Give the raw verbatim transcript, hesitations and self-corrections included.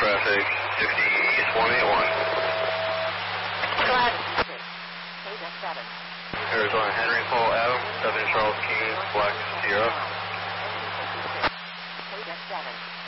traffic, sixty East one eight one. Go ahead. Arizona Henry Paul Adam, seven Charles King, Black Sierra. seven.